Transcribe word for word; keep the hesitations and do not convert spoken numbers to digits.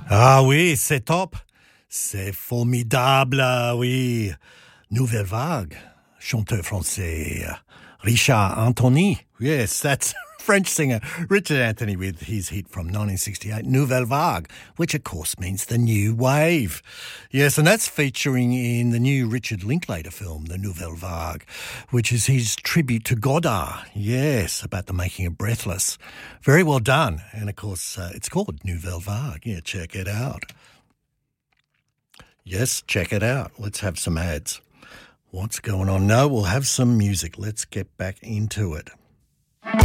Ah oui, c'est top. C'est formidable, oui. Nouvelle Vague, chanteur français, Richard Anthony. Yes, that's French singer Richard Anthony with his hit from nineteen sixty-eight, Nouvelle Vague, which of course means the new wave. Yes, and that's featuring in the new Richard Linklater film, The Nouvelle Vague, which is his tribute to Godard. Yes, about the making of Breathless. Very well done. And of course, uh, it's called Nouvelle Vague. Yeah, check it out. Yes, check it out. Let's have some ads. What's going on? No, we'll have some music. Let's get back into it.